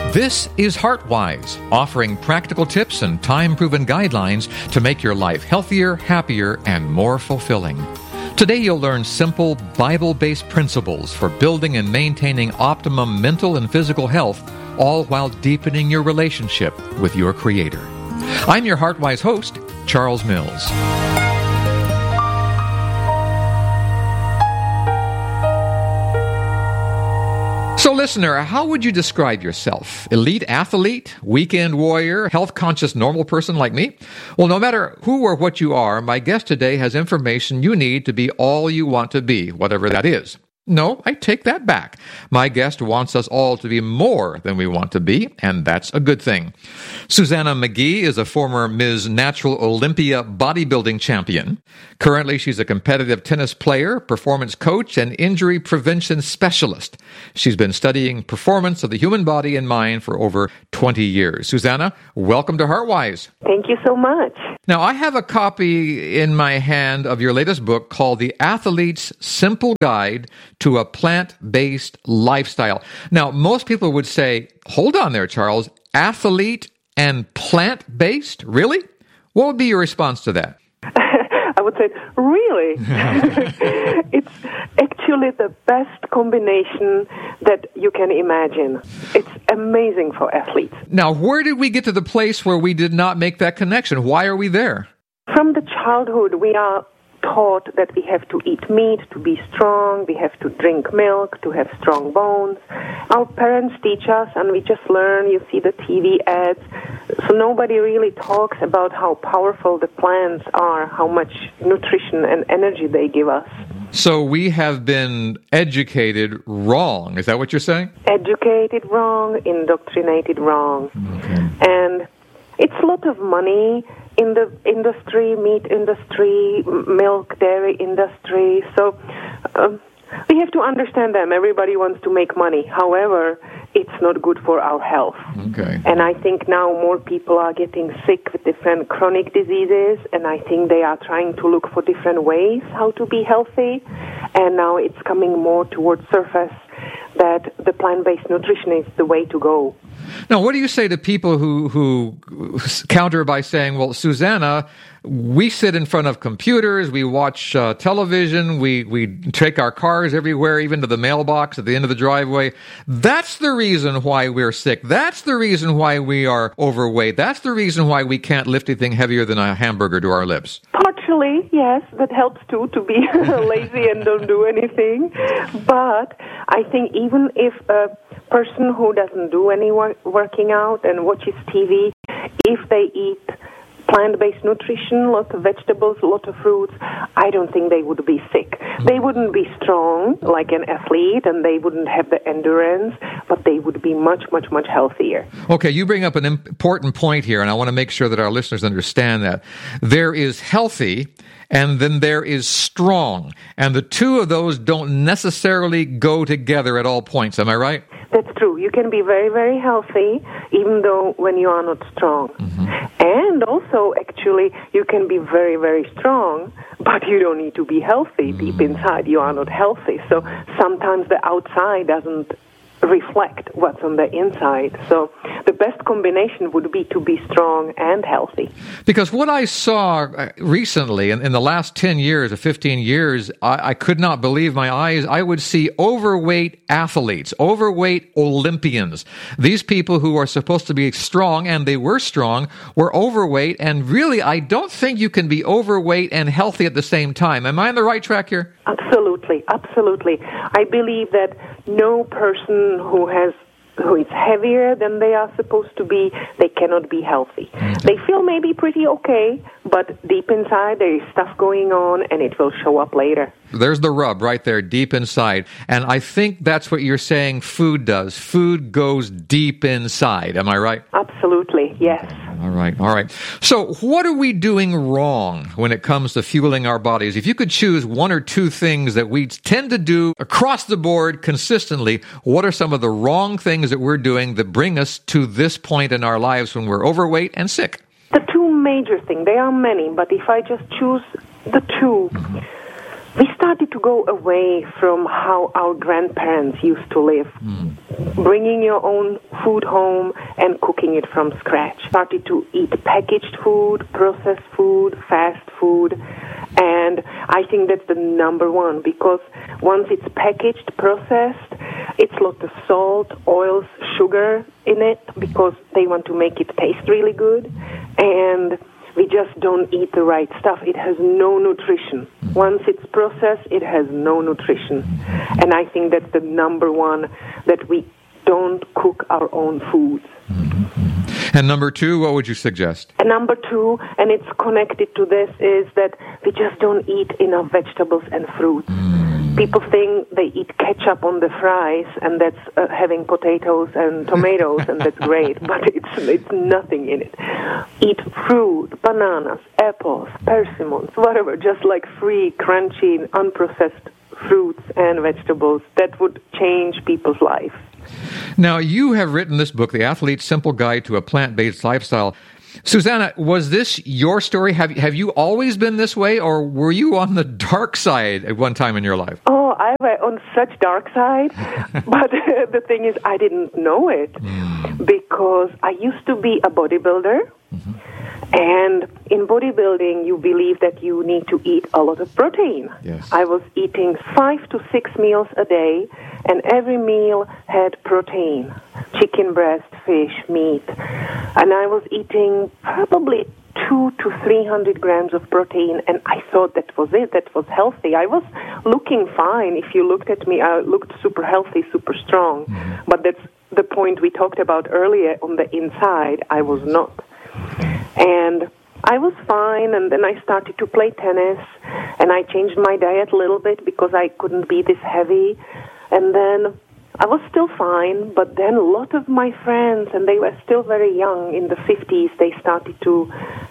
This is HeartWise, offering practical tips and time-proven guidelines to make your life healthier, happier, and more fulfilling. Today you'll learn simple, Bible-based principles for building and maintaining optimum mental and physical health, all while deepening your relationship with your Creator. I'm your HeartWise host, Charles Mills. So listener, how would you describe yourself? Elite athlete, weekend warrior, health-conscious normal person like me? Well, no matter who or what you are, my guest today has information you need to be all you want to be, whatever that is. No, I take that back. My guest wants us all to be more than we want to be, and that's a good thing. Susannah McGee is a former Ms. Natural Olympia bodybuilding champion. Currently, she's a competitive tennis player, performance coach, and injury prevention specialist. She's been studying performance of the human body and mind for over 20 years. Susannah, welcome to HeartWise. Thank you so much. Now, I have a copy in my hand of your latest book called The Athlete's Simple Guide to a Plant-Based Lifestyle. Now, most people would say, hold on there, Charles, athlete and plant-based? Really? What would be your response to that? I would say, really? It's actually the best combination that you can imagine. It's amazing for athletes. Now, where did we get to the place where we did not make that connection? Why are we there? From the childhood, we are taught that we have to eat meat to be strong, we have to drink milk to have strong bones. Our parents teach us, and we just learn. You see the TV ads. So nobody really talks about how powerful the plants are, how much nutrition and energy they give us. So we have been educated wrong. Is that what you're saying? Educated wrong, indoctrinated wrong. Okay. And it's a lot of money in the industry, meat industry, milk, dairy industry. So we have to understand them. Everybody wants to make money. However, it's not good for our health. Okay. And I think now more people are getting sick with different chronic diseases, and I think they are trying to look for different ways how to be healthy. And now it's coming more towards surface that the plant-based nutrition is the way to go. Now, what do you say to people who counter by saying, well, Susannah, we sit in front of computers, we watch television, we take our cars everywhere, even to the mailbox at the end of the driveway. That's the reason why we're sick. That's the reason why we are overweight. That's the reason why we can't lift anything heavier than a hamburger to our lips. Partially, yes, that helps too, to be lazy and don't do anything. But I think even if a person who doesn't do any working out and watches TV, if they eat plant-based nutrition, lots of vegetables, lots of fruits, I don't think they would be sick. They wouldn't be strong like an athlete, and they wouldn't have the endurance, but they would be much, much, much healthier. Okay, you bring up an important point here, and I want to make sure that our listeners understand that. There is healthy, and then there is strong, and the two of those don't necessarily go together at all points. Am I right? That's true. You can be very, very healthy, even though when you are not strong. Mm-hmm. And also, actually, you can be very, very strong, but you don't need to be healthy. Mm-hmm. Deep inside, you are not healthy. So sometimes the outside doesn't reflect what's on the inside. So the best combination would be to be strong and healthy. Because what I saw recently, in the last 10 years or 15 years, I could not believe my eyes. I would see overweight athletes, overweight Olympians. These people who are supposed to be strong, and they were strong, were overweight. And really, I don't think you can be overweight and healthy at the same time. Am I on the right track here? Absolutely, absolutely. I believe that no person who is heavier than they are supposed to be, they cannot be healthy. They feel maybe pretty okay, but deep inside there is stuff going on, and it will show up later. There's the rub right there, deep inside. And I think that's what you're saying food does. Food goes deep inside. Am I right? Absolutely, yes. All right. So what are we doing wrong when it comes to fueling our bodies? If you could choose one or two things that we tend to do across the board consistently, what are some of the wrong things that we're doing that bring us to this point in our lives when we're overweight and sick? The two major things, there are many, but if I just choose the two, we started to go away from how our grandparents used to live. Bringing your own food home and cooking it from scratch. Started to eat packaged food, processed food, fast food. And I think that's the number one, because once it's packaged, processed, it's lots of salt, oils, sugar in it, because they want to make it taste really good. And we just don't eat the right stuff. It has no nutrition. Once it's processed, it has no nutrition. And I think that's the number one, that we don't cook our own foods. And number two, what would you suggest? And number two, and it's connected to this, is that we just don't eat enough vegetables and fruits. People think they eat ketchup on the fries, and that's having potatoes and tomatoes, and that's great, but it's nothing in it. Eat fruit, bananas, apples, persimmons, whatever, just like free, crunchy, unprocessed fruits and vegetables. That would change people's life. Now, you have written this book, The Athlete's Simple Guide to a Plant-Based Lifestyle. Susanna, was this your story? Have you always been this way, or were you on the dark side at one time in your life? Oh, I was on such dark side, but the thing is, I didn't know it, because I used to be a bodybuilder, and in bodybuilding, you believe that you need to eat a lot of protein. Yes. I was eating 5 to 6 meals a day, and every meal had protein, chicken breast, fish, meat. And I was eating probably 200 to 300 grams of protein, and I thought that was it. That was healthy. I was looking fine. If you looked at me, I looked super healthy, super strong. But that's the point we talked about earlier. On the inside, I was not. And I was fine, and then I started to play tennis, and I changed my diet a little bit because I couldn't be this heavy. And then I was still fine, but then a lot of my friends, and they were still very young, in the 50s, they started to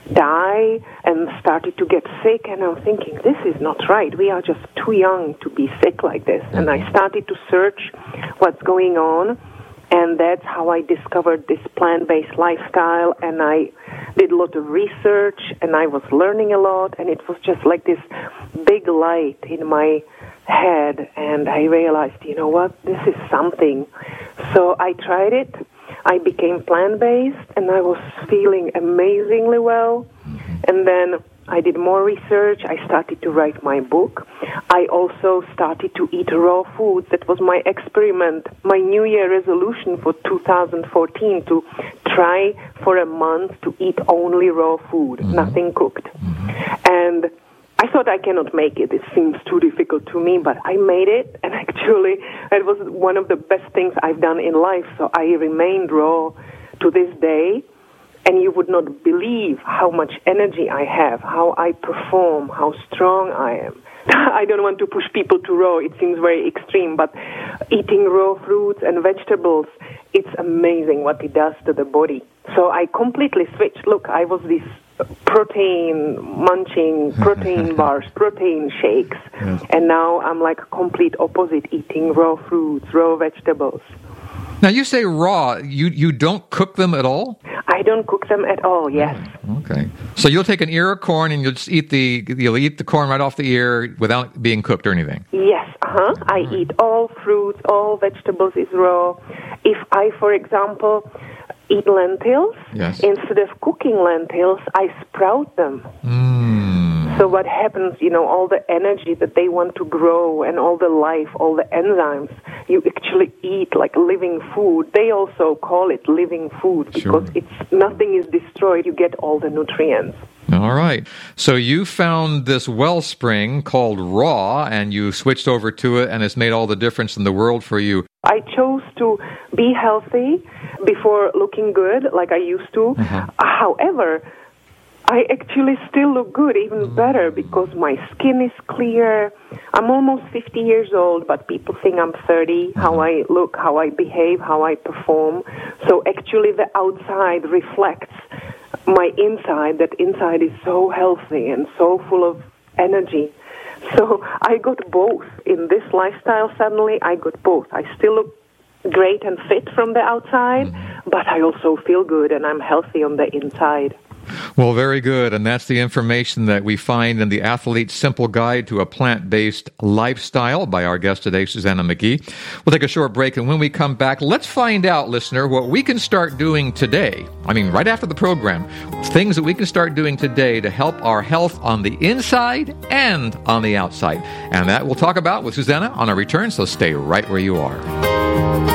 die and started to get sick, and I'm thinking, this is not right. We are just too young to be sick like this. And I started to search what's going on, and that's how I discovered this plant-based lifestyle, and I did a lot of research, and I was learning a lot, and it was just like this big light in my head, and I realized, you know what, this is something. So I tried it. I became plant-based, and I was feeling amazingly well. And then I did more research. I started to write my book. I also started to eat raw foods. That was my experiment, my New Year resolution for 2014, to try for a month to eat only raw food, nothing cooked. And I thought I cannot make it. It seems too difficult to me, but I made it, and actually it was one of the best things I've done in life. So I remained raw to this day, and you would not believe how much energy I have, how I perform, how strong I am. I don't want to push people to raw. It seems very extreme, but eating raw fruits and vegetables, it's amazing what it does to the body. So I completely switched. Look, I was this protein munching, protein bars, protein shakes, and now I'm like a complete opposite, eating raw fruits, raw vegetables. Now, you say raw. You don't cook them at all? I don't cook them at all, yes. Okay. So you'll take an ear of corn and you'll just eat the corn right off the ear without being cooked or anything? Yes, I eat all fruits, all vegetables is raw. If I, for example, eat lentils, instead of cooking lentils, I sprout them. So what happens, all the energy that they want to grow and all the life, all the enzymes, you actually eat like living food. They also call it living food because nothing is destroyed. You get all the nutrients. All right. So you found this wellspring called Raw, and you switched over to it, and it's made all the difference in the world for you. I chose to be healthy before looking good like I used to. However, I actually still look good, even better, because my skin is clear. I'm almost 50 years old, but people think I'm 30, how I look, how I behave, how I perform. So actually the outside reflects my inside. That inside is so healthy and so full of energy. So I got both. In this lifestyle, suddenly I got both. I still look great and fit from the outside, but I also feel good and I'm healthy on the inside. Well, very good. And that's the information that we find in the Athlete's Simple Guide to a Plant-Based Lifestyle by our guest today, Susannah McGee. We'll take a short break, and when we come back, let's find out, listener, what we can start doing today. I mean, right after the program, things that we can start doing today to help our health on the inside and on the outside. And that we'll talk about with Susannah on our return, so stay right where you are.